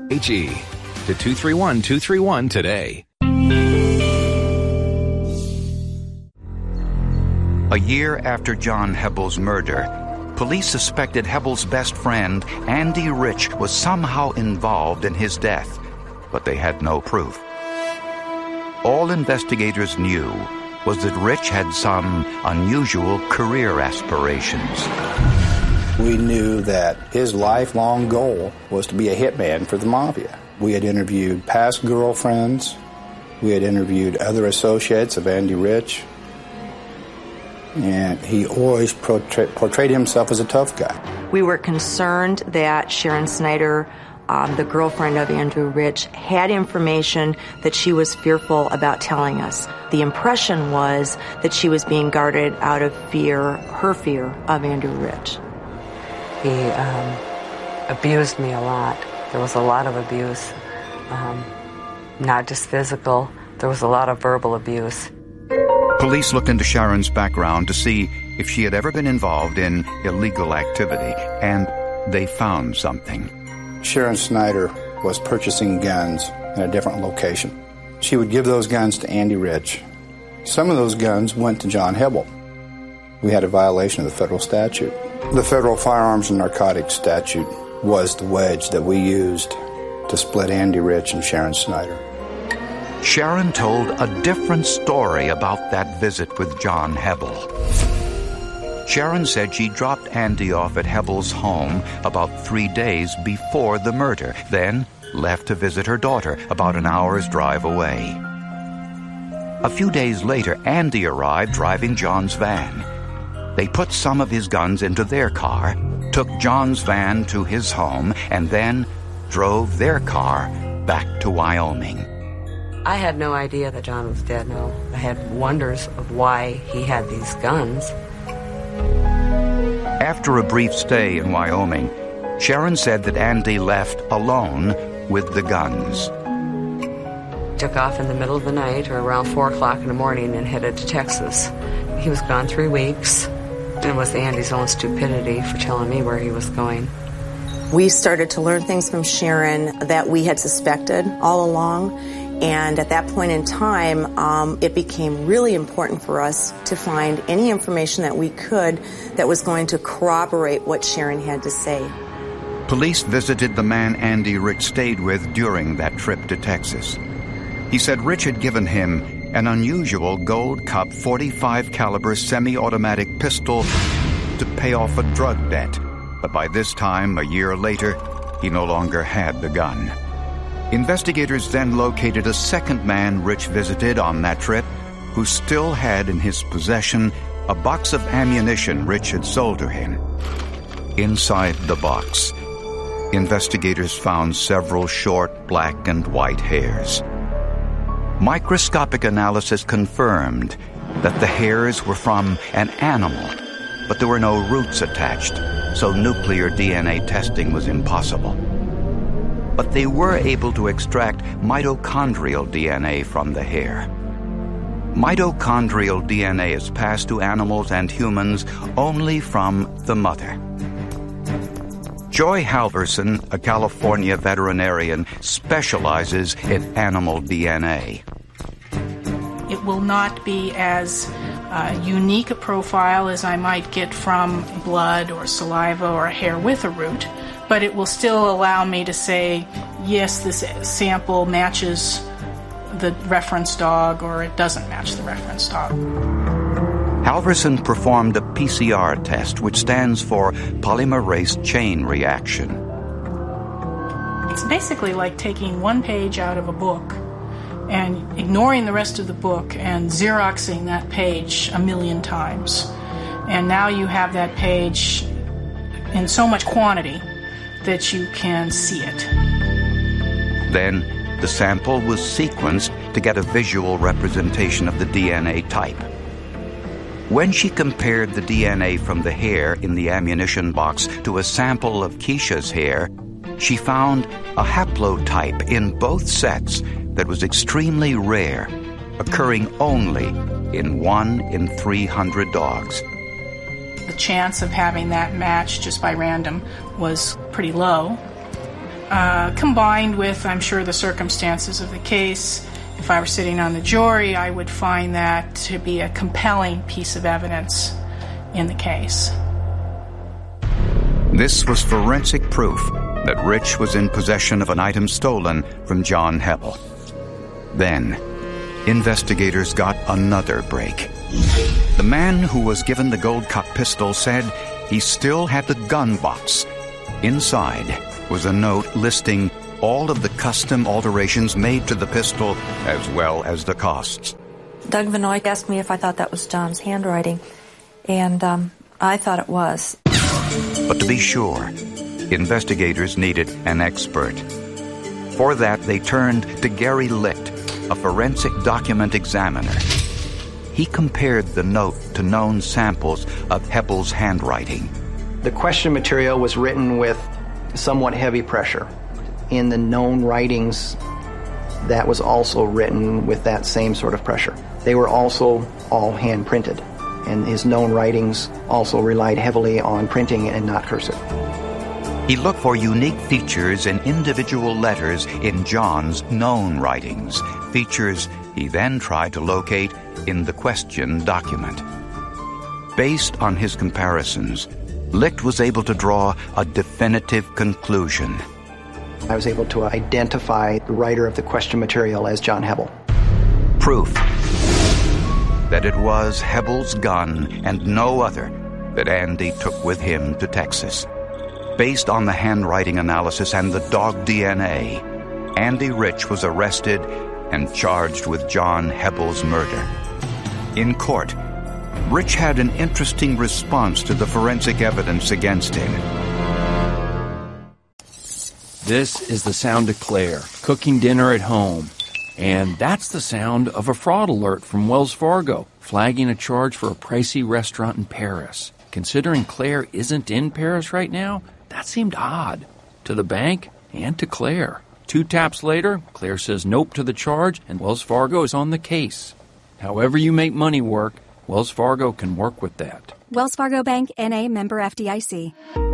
HE to 231-231 today. A year after John Hebble's murder, police suspected Hebble's best friend, Andy Rich, was somehow involved in his death, but they had no proof. All investigators knew was that Rich had some unusual career aspirations. We knew that his lifelong goal was to be a hitman for the mafia. We had interviewed past girlfriends. We had interviewed other associates of Andy Rich. And he always portrayed himself as a tough guy. We were concerned that Sharon Snyder, the girlfriend of Andrew Rich, had information that she was fearful about telling us. The impression was that she was being guarded out of fear, her fear of Andrew Rich. He abused me a lot. There was a lot of abuse, not just physical. There was a lot of verbal abuse. Police looked into Sharon's background to see if she had ever been involved in illegal activity, and they found something. Sharon Snyder was purchasing guns in a different location. She would give those guns to Andy Rich. Some of those guns went to John Hebble. We had a violation of the federal statute. The federal firearms and narcotics statute was the wedge that we used to split Andy Rich and Sharon Snyder. Sharon told a different story about that visit with John Hebble. Sharon said she dropped Andy off at Hebble's home about 3 days before the murder, then left to visit her daughter about an hour's drive away. A few days later, Andy arrived driving John's van. They put some of his guns into their car, took John's van to his home, and then drove their car back to Wyoming. I had no idea that John was dead, no. I had wonders of why he had these guns. After a brief stay in Wyoming, Sharon said that Andy left alone with the guns. Took off in the middle of the night or around 4 o'clock in the morning and headed to Texas. He was gone 3 weeks. It was Andy's own stupidity for telling me where he was going. We started to learn things from Sharon that we had suspected all along. And at that point in time, it became really important for us to find any information that we could that was going to corroborate what Sharon had to say. Police visited the man Andy Rich stayed with during that trip to Texas. He said Rich had given him an unusual Gold Cup .45 caliber semi-automatic pistol to pay off a drug debt. But by this time, a year later, he no longer had the gun. Investigators then located a second man Rich visited on that trip who still had in his possession a box of ammunition Rich had sold to him. Inside the box, investigators found several short black and white hairs. Microscopic analysis confirmed that the hairs were from an animal, but there were no roots attached, so nuclear DNA testing was impossible. But they were able to extract mitochondrial DNA from the hair. Mitochondrial DNA is passed to animals and humans only from the mother. Joy Halverson, a California veterinarian, specializes in animal DNA. It will not be as unique a profile as I might get from blood or saliva or a hair with a root, but it will still allow me to say, yes, this sample matches the reference dog, or it doesn't match the reference dog. Halverson performed a PCR test, which stands for polymerase chain reaction. It's basically like taking one page out of a book and ignoring the rest of the book and Xeroxing that page 1,000,000 times. And now you have that page in so much quantity that you can see it. Then the sample was sequenced to get a visual representation of the DNA type. When she compared the DNA from the hair in the ammunition box to a sample of Keisha's hair, she found a haplotype in both sets that was extremely rare, occurring only in 1 in 300 dogs. The chance of having that match just by random was pretty low. combined with, I'm sure, the circumstances of the case. If I were sitting on the jury, I would find that to be a compelling piece of evidence in the case. This was forensic proof that Rich was in possession of an item stolen from John Hebel. Then, investigators got another break. The man who was given the gold cup pistol said he still had the gun box. Inside was a note listing all of the custom alterations made to the pistol, as well as the costs. Doug Vanoy asked me if I thought that was John's handwriting, and I thought it was. But to be sure, investigators needed an expert. For that, they turned to Gary Licht, a forensic document examiner. He compared the note to known samples of Hebel's handwriting. The question material was written with somewhat heavy pressure. In the known writings, that was also written with that same sort of pressure. They were also all hand-printed, and his known writings also relied heavily on printing and not cursive. He looked for unique features in individual letters in John's known writings, features he then tried to locate in the question document. Based on his comparisons, Licht was able to draw a definitive conclusion. I was able to identify the writer of the question material as John Hebel. Proof that it was Hebel's gun and no other that Andy took with him to Texas. Based on the handwriting analysis and the dog DNA, Andy Rich was arrested and charged with John Hebel's murder. In court, Rich had an interesting response to the forensic evidence against him. This is the sound of Claire, cooking dinner at home. And that's the sound of a fraud alert from Wells Fargo, flagging a charge for a pricey restaurant in Paris. Considering Claire isn't in Paris right now, that seemed odd. To the bank and to Claire. 2 taps later, Claire says nope to the charge, and Wells Fargo is on the case. However you make money work, Wells Fargo can work with that. Wells Fargo Bank, N.A., member FDIC.